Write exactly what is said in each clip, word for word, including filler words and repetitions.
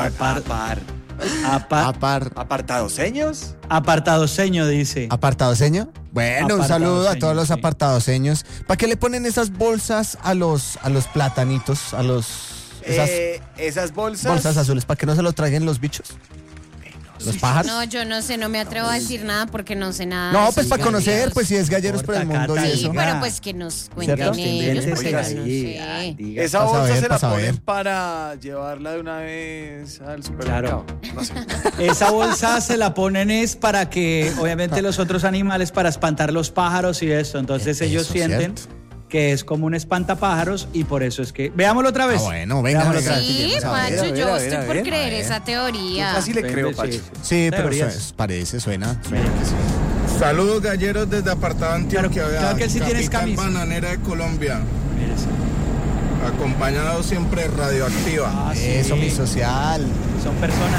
Apar, apar. apar, Apar. ¿Apartadoseños? apartadoseño, dice. ¿Apartadoseño? Bueno, un saludo a Apartadoseño, todos los sí. apartadoseños. ¿Para qué le ponen esas bolsas a los, a los platanitos, a los... Esas Eh, esas bolsas. bolsas azules? ¿Para que no se lo traigan los bichos? ¿Los pájaros? No, yo no sé, no me atrevo a decir nada porque no sé nada. No, de pues esos para conocer, galleros. pues si es galleros por el Corta, mundo y Cata, Sí, eso. diga. pero pues que nos ¿Cierto? cuenten ellos, Oiga, porque yo no sí, sé. diga. Esa Pa' bolsa saber, se la pa' saber. ponen para llevarla de una vez al supermercado. No sé. Esa bolsa se la ponen es para que, obviamente, los otros animales, para espantar los pájaros y eso. Entonces Eh, ellos eso, sienten ¿cierto? que es como un espantapájaros y por eso es que... Veámoslo otra vez. Ah, bueno, venga, Veámoslo venga. otra vez. Sí, Vamos a ver, Pacho, a ver, yo a ver, estoy a por ver. creer A ver. esa teoría. Casi le Ven, creo, ven, Pacho. sí, Sí, pero Teorías. eso es- parece, suena, suena que sí. Saludos galleros desde Apartado Antioquia. Claro, vea, claro que sí tienes capital camisa. bananera de Colombia, Mírese. acompañado siempre de Radioactiva. Ah, sí. Eso, mi social. Son personas.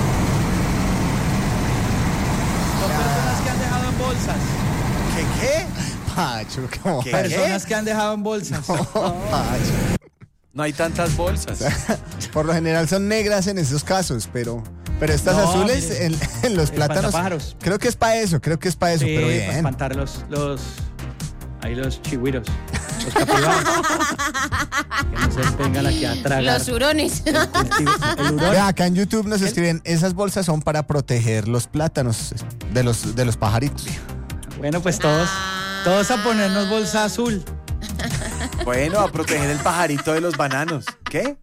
Son personas que han dejado en bolsas. ¿Qué qué? Pacho, ¿cómo? ¿Qué? Personas que han dejado en bolsas. Pacho. No hay tantas bolsas. Por lo general son negras en esos casos, pero, pero estas No, azules mire. en, en los plátanos. Espantapájaros. Creo que es para eso, creo que es para eso, Sí, pero para bien. espantar los, los, ahí los chigüiros, los capibaras. Que no se vengan aquí a tragar. Los hurones. El, el hurón. Vea, acá en YouTube nos escriben, esas bolsas son para proteger los plátanos de los, de los pajaritos. Bueno, pues todos, todos a ponernos bolsa azul. Bueno, a proteger el pajarito de los bananos. ¿Qué?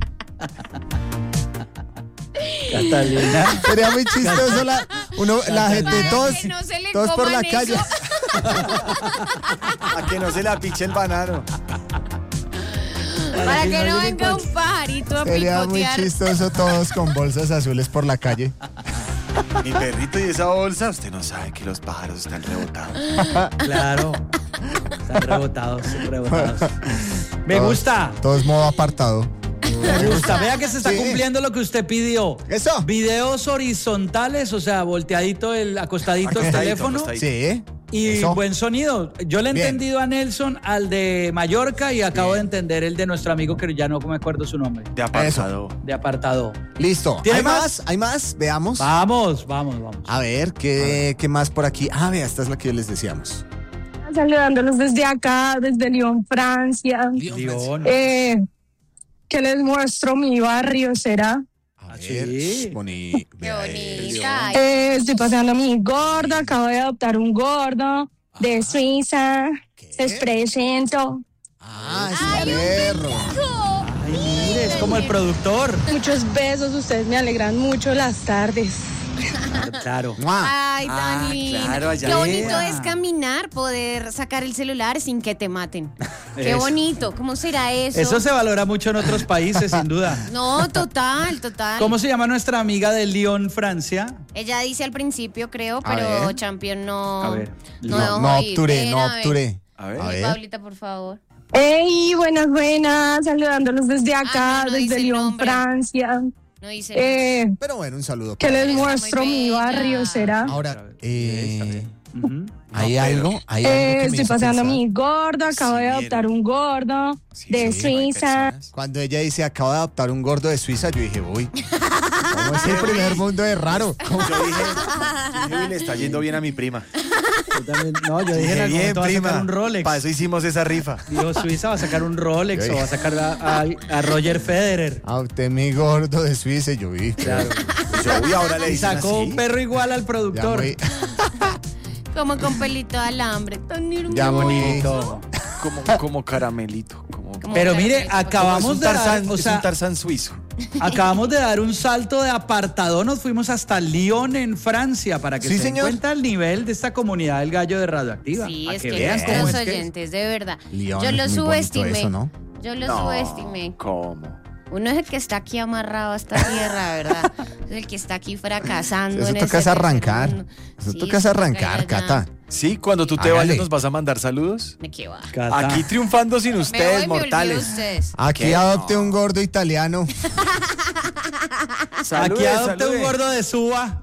Catalina. Sería muy chistoso la, uno, la gente, Para todos, que no se le todos por la coman calle. eso. A que no se la piche el banano. Para que no llegue venga Pacho. un pajarito a Sería muy picotear. chistoso todos con bolsas azules por la calle. Mi perrito y esa bolsa, usted no sabe que los pájaros están rebotados. Claro. Están rebotados, rebotados. Me Todos- gusta. Todos modo apartado. Me gusta. Vea que se está Sí. cumpliendo lo que usted pidió. Eso. Videos horizontales, o sea, volteadito, el acostadito el Acostadito, teléfono. acostadito. Sí. Y Eso. buen sonido. Yo le he Bien. entendido a Nelson al de Mallorca y acabo Bien. de entender el de nuestro amigo que ya no me acuerdo su nombre. De apartado. De apartado. Listo. ¿Tiene ¿Hay más? más? ¿Hay más? Veamos. Vamos, vamos, vamos. A ver, ¿qué, ¿qué más por aquí? Ah, vea, esta es la que les decíamos. Saludándolos desde acá, desde Lyon, Francia. León. Eh, que les muestro mi barrio, ¿será? A Ah, ver, sí. boni- Qué vea eso. bonita. Ay, Eh, estoy paseando a mi gordo, acabo de adoptar un gordo de Suiza. ¿Qué? Les presento. Ah, es Ay, un un perro. Ay, mire, es como el productor. Muchos besos, ustedes me alegran mucho las tardes. Claro. ¡Mua! Ay, Ah, tan lindo. claro, allá Qué bonito vea. es caminar, poder sacar el celular sin que te maten. Qué Eso. bonito. ¿Cómo será eso? Eso se valora mucho en otros países, sin duda. No, total, total. ¿Cómo se llama nuestra amiga de Lyon, Francia? Ella dice al principio, creo, A pero ver. Champion no. A ver. No, No, dejó no ir. obturé, Ven, no a ver. obturé. A ver. A ver. Paulita, por favor. Hey, buenas, buenas, saludándolos desde acá, Ah, no, no dice desde el Lyon, nombre. Francia. No dice. Eh, Pero bueno, un saludo. que les Está muy muestro mi bella. barrio, ¿será? Ahora, eh, Ujú. ¿hay algo? ¿Hay algo Eh, que me estoy hizo paseando a pensar? mi gordo, acabo Sí, de adoptar un gordo Sí, de sí, hay Suiza. personas. Cuando ella dice, acabo de adoptar un gordo de Suiza, yo dije, uy, ¿cómo es el primer mundo de raro? ¿Cómo? Yo dije, yo dije, uy, le está yendo bien a mi prima. Yo también- no, yo dije, en Dije, algún bien, momento va a sacar prima. un Rolex. Para eso hicimos esa rifa. Dijo, Suiza va a sacar un Rolex o va a sacar a, a- a Roger Federer. Adopté mi gordo de Suiza y yo vi. Claro. Yo, uy, ahora le Y dicen sacó así. un perro igual al Ya productor. muy, Como con pelito de alambre. Tan hermoso. ya muy, Bonito. Como, como caramelito. Como, Como Pero mire, caramelo. acabamos como es un de dar, tarzán, o es sea, un tarzán suizo. acabamos de dar un salto de apartado, nos fuimos hasta Lyon en Francia para que Sí, se den señor. cuenta el nivel de esta comunidad del gallo de Radioactiva. Sí, A es que, vean cómo nuestros es que es. oyentes, de verdad. León, Yo lo es muy bonito subestimé. eso, ¿no? Yo lo No, subestimé. ¿cómo? Uno es el que está aquí amarrado a esta tierra, ¿verdad? Es el que está aquí fracasando. Eso en toca ese es arrancar. mundo. Eso Sí, toca es eso toca arrancar, ir allá. Cata. Sí, cuando tú te Hágale. vayas nos vas a mandar saludos. ¿De qué va? Cata. Aquí triunfando sin Me voy ustedes, y me olvido de mortales. ustedes. Aquí ¿Qué? adopté No. un gordo italiano. Salude, Aquí adopté salude. un gordo de Suba.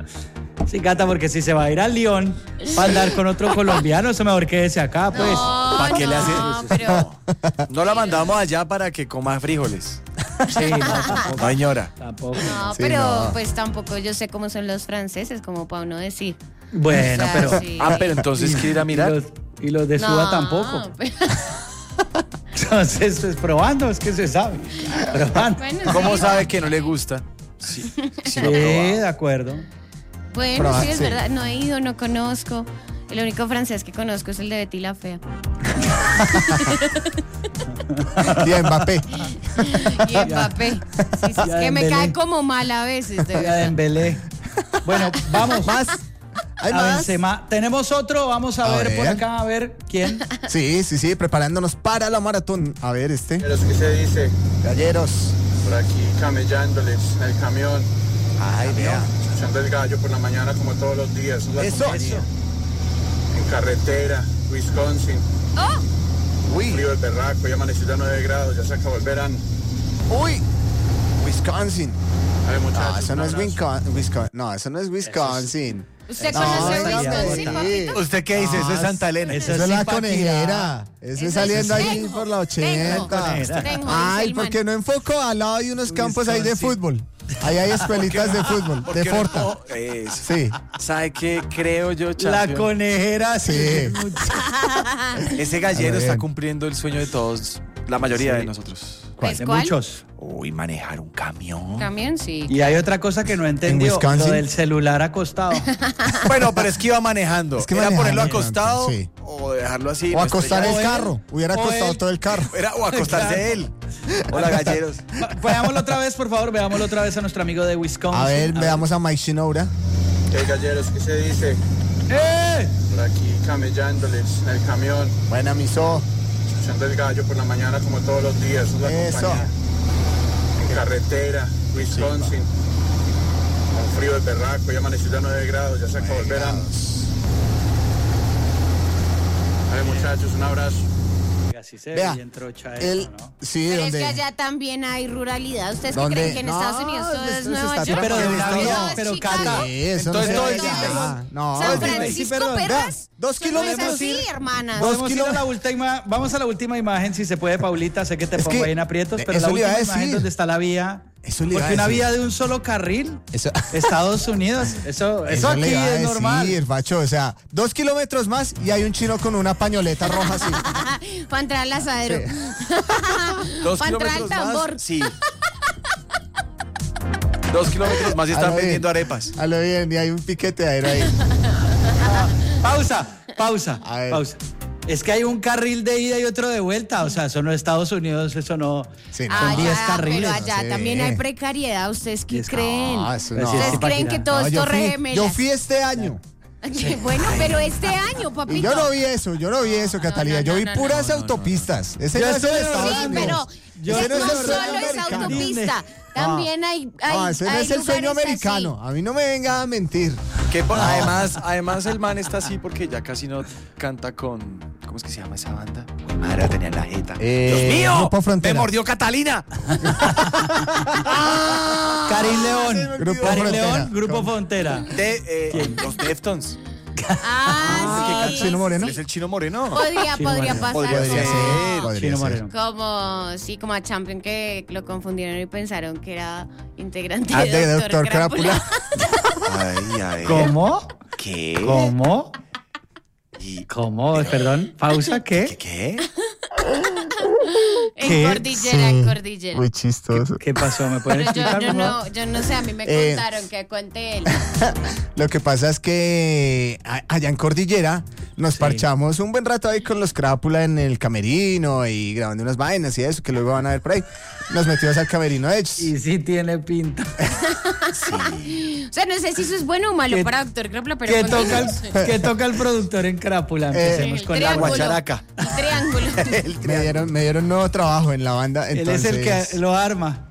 Sí, Cata, porque si se va a ir a Lyon para andar con otro colombiano, eso mejor quédese acá, pues. No, ¿para qué le hace? no, pero No la mandamos allá para que coma frijoles. Sí, no, tampoco. No, señora. Tampoco. no, Sí, pero no. pues tampoco yo sé cómo son los franceses, como para uno decir. Bueno, O sea, pero. sí. Ah, pero entonces quiere ir a Y mirar. los, y los de Suba No, tampoco. pero- Entonces, pues probando, es que se sabe. Probando. bueno, ¿Cómo sí. sabe que no le gusta? Sí, sí Sí, lo ha probado. de acuerdo. Bueno, Proba- sí, es sí. verdad. No he ido, no conozco. El único francés que conozco es el de Betty la Fea. Y a Mbappé. Y Mbappé. Sí, sí, es Ya que me Dembélé. cae como mal a veces, de Ya verdad. Dembélé. Bueno, vamos. ¿Más? ¿Hay A más? Benzema. Tenemos otro, vamos a, A ver, por ver. acá, a ver quién. Sí, sí, sí, preparándonos para la maratón. A ver, este. Galleros, ¿qué se dice? Galleros. Por aquí camellándoles en el camión, Ay, vea. escuchando el gallo por la mañana como todos los días. Es la Eso. compañía. En carretera, Wisconsin, Uy, frío del berraco, ya amaneció ya nueve grados, ya se acabó el verano. uy. Wisconsin. Ay, muchachos, No, eso no un es abrazo. Wisconsin. Wisconsin. No, eso no es Wisconsin. ¿Usted No, conoce ya, Wisconsin, ya, papito? ¿Usted qué dice? Eso es Santa Elena. Eso Eso es la Zipaquirá. conejera. Eso es Eso saliendo es allí Tenjo, por la Tenjo. ochenta. Conejera. Tenjo, dice Ay, el ¿por man. qué no enfoco? Al lado hay unos campos ahí de Wisconsin. fútbol. Ahí hay escuelitas de fútbol, ¿Por de qué no? Forta. Oh, eso. Sí, ¿Sabe qué creo yo, La champion? conejera, sí. Sí. Ese A gallero ver. está cumpliendo el sueño de todos, la mayoría Sí. de nosotros. ¿Es De cuál? muchos. Uy, manejar un camión. También sí. Y hay otra cosa que no entendió, Wisconsin? lo del celular acostado. Bueno, pero es que iba manejando. Es que ¿Era manejando, ponerlo manejando, acostado sí. o dejarlo así? O no acostar el estrellado? carro. Hubiera o acostado él. todo el carro. Era, o acostarse Claro. él. Hola, galleros. Va- Veámoslo otra vez, por favor, veámoslo otra vez a nuestro amigo de Wisconsin. A ver, veamos a Mike Shinoda. ¿Qué galleros? ¿Qué se dice? ¡Eh! Por aquí camellándoles en el camión, Buena, miso. escuchando el gallo por la mañana como todos los días. Es la Eso. compañía. En carretera, Wisconsin, con frío del berraco, ya amaneció ya nueve grados, ya se acabó el verano. Ay, muchachos, un abrazo. Así se Vea, ve bien trocha El, eso, ¿no? sí, Pero es donde... que allá también hay ruralidad. ¿Ustedes qué ¿Dónde? creen que en No, Estados Unidos todo esto es se Nueva está York? Pero de una Todo vida, es pero Chicago. Cata. Sí, eso Entonces, no todo se el ve día. allá. No, San de- Francisco, perdón. perras. Dos Eso no kilómetros. es así, hermanas. Dos Podemos ir a la kilómetros. última, vamos a la última imagen, si se puede, Paulita. Sé que te Es pongo que ahí en aprietos, pero eso la le iba última a imagen decir. donde está la vía. Eso le iba Porque a una decir. vía de un solo carril, Eso, Estados Unidos, eso, eso, le aquí iba a es normal. decir, Facho. O sea, dos kilómetros más y hay un chino con una pañoleta roja así. Para entrar al asadero. Dos Para entrar al kilómetros tambor. más. Sí. Dos kilómetros más y A están lo bien. vendiendo arepas. A lo bien, y hay un piqueteadero ahí. Pausa, pausa, A ver. pausa. Es que hay un carril de ida y otro de vuelta, o sea, eso no es Estados Unidos, eso no. Sí, no. Ah, diez ya, carriles, pero allá no también sé. hay precariedad. ¿Ustedes qué Diez- creen? No, eso Pues no. sí, ¿Ustedes sí, creen que todo No, es yo, Torre fui, Gemelas? yo fui este año. Bueno, pero este año, papito. Y yo no vi eso, yo no vi eso, Catalina. no, yo vi no, no, puras no, no, autopistas. Ese Yo no es el estoy- Estados Sí, Unidos. pero Yo Ese no no es el solo sueño es americano. autopista. También hay, hay, No, ese no hay es el sueño lugares americano. así. A mí no me venga a mentir. Que por- además, además el man está así porque ya casi no canta con. ¿Cómo es que se llama esa banda? Uy, madre, la tenía en la jeta. Eh, ¡Dios mío! Grupo Frontera. ¡Me mordió Catalina! Karim León, Grupo Karim Frontera. León, Grupo Frontera. De eh, los Deftones. Ah, sí. Chino Moreno. ¿Es el Chino Moreno? Podría, Chino podría Moreno. pasar. Podría Podría ser. ser. Podría Chino ser. Moreno. Como, sí, como a Champion que lo confundieron y pensaron que era integrante Ah, de, de Doctor, Doctor Crápula. Crápula. Ay, a ver. ¿Cómo? ¿Qué? ¿Cómo? ¿Y ¿Cómo? Perdón, pausa, qué? ¿qué? ¿Qué? En ¿Qué? cordillera, en cordillera. Muy chistoso. ¿Qué pasó? ¿Me pueden Pero yo, explicar? yo por favor? no, yo no sé, a mí me Eh, contaron que cuente él. Lo que pasa es que a- allá en Cordillera nos Sí. parchamos un buen rato ahí con los Crápula en el camerino y grabando unas vainas y eso que luego van a ver por ahí. Nos metimos al camerino de ellos. Y sí tiene pinta. O sea, no sé si eso es bueno o malo ¿Qué- para Doctor Crápula, pero ¿Qué toca, continuemos. el, ¿Qué toca el productor en Crápula? Empecemos El con la triángulo. guacharaca. El triángulo. Me dieron, me dieron nuevo trabajo en la banda. Él Entonces, es el que lo arma.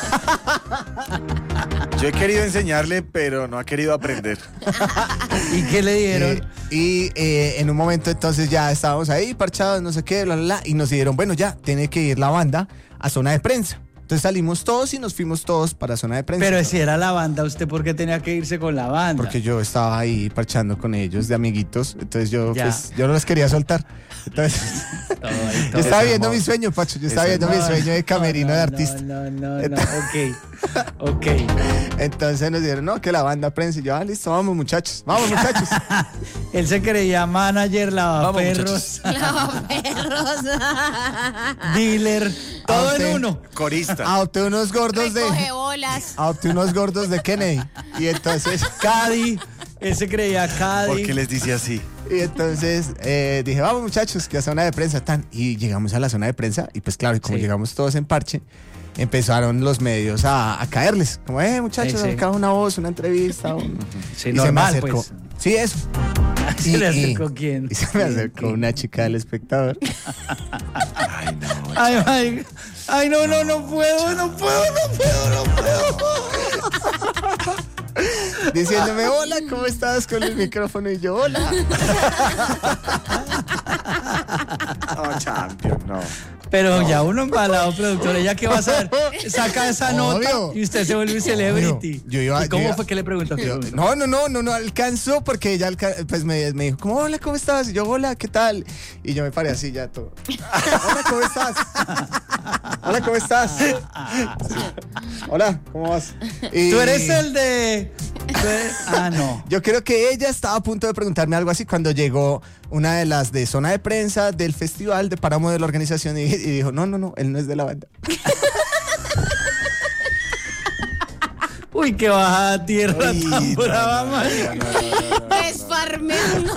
Yo he querido enseñarle, pero no ha querido aprender. ¿Y qué le dieron? Eh, y eh, en un momento entonces ya estábamos ahí parchados, no sé qué, bla, bla, bla, y nos dijeron, bueno, ya, tiene que ir la banda a zona de prensa. Entonces salimos todos y nos fuimos todos para zona de prensa. Pero si era la banda, ¿usted por qué tenía que irse con la banda? Porque yo estaba ahí parchando con ellos de amiguitos, entonces yo Ya. pues yo no los quería soltar. Entonces Todo ahí, yo todo estaba eso. viendo mi sueño, Pacho, yo estaba Ese viendo mi No, sueño de camerino no, de no, artista. No, no, no, ok, ok. Entonces nos dijeron, no, que la banda prensa. Y yo, ah, listo, vamos muchachos, vamos muchachos. Él se creía manager, lavaperros, Lavaperros. dealer, todo Ah, en usted. uno. Corista. Adopté unos gordos de... Recoge bolas. Adopté unos gordos de Kennedy. Y entonces... Caddy, él se creía Caddy. ¿Por qué les dice así? Y entonces eh, dije, vamos muchachos, que a zona de prensa tan. Y llegamos a la zona de prensa y pues claro, y como Sí. llegamos todos en parche, empezaron los medios a, a caerles. Como, eh muchachos, Sí, sí. acá una voz, una entrevista. un- Sí, y normal, se me acercó. pues. Sí, eso. ¿Se le Y- y- acercó quién? Y se me acercó una chica del espectador. Ay, no. Ay, ay, ay, no, no, no puedo, no puedo, no puedo, no puedo. Diciéndome, hola, ¿cómo estás? Con el micrófono y yo, hola. No, champion, no. Pero ya uno embalado, productor, ¿ella qué va a hacer? Saca esa nota Obvio. y usted se vuelve un celebrity. Obvio. Yo iba- ¿Y cómo yo iba- fue que le preguntó? ¿Qué Yo- preguntó? no, no, no, no, no alcanzó porque ella alca- pues me, me dijo como, hola, ¿cómo estás? Y yo, hola, ¿qué tal? Y yo me paré así ya todo. Hola, ¿cómo estás? Hola, ¿cómo estás? Sí. Hola, ¿cómo vas? Y Tú eres el de... tú eres- Ah, no. Yo creo que ella estaba a punto de preguntarme algo así cuando llegó una de las de zona de prensa del festival de Páramo de la organización y, y dijo, no, no, no, él no es de la banda. Uy, qué bajada a tierra Uy, tan no, brava, no, marica. no, no, no, no, no. Desfarmeando.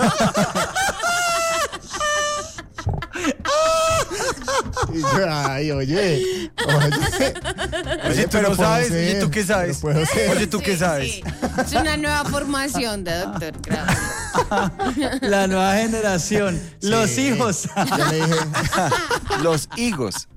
Y yo, ay, oye, oye, Oye, tú no pero puedo sabes, ser, oye, ¿tú qué sabes? pero puedo ser. Oye, ¿tú qué Sí, sabes? sí. Es una nueva formación de doctor Kraus. La nueva generación. Los hijos. Yo le dije, Los higos.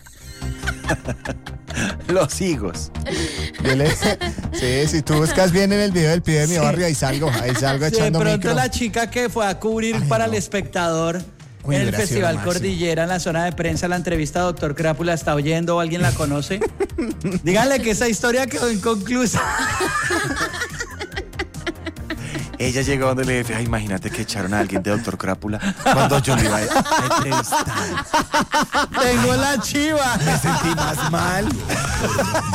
Los higos. yo le dije, sí, si tú buscas bien en el video del pibe de mi Sí. barrio, ahí salgo, ahí salgo De echando pronto micro. la chica que fue a cubrir Ay, para no. el espectador Uy, en el hubiera sido Festival lo máximo. Cordillera, en la zona de prensa, la entrevista a doctor Crápula, ¿está oyendo o alguien la conoce? Díganle que esa historia quedó inconclusa. Ella llegó donde le dije, ay, imagínate que echaron a alguien de Doctor Crápula cuando yo lo iba a a entrevistar. Tengo la chiva. Me sentí más mal.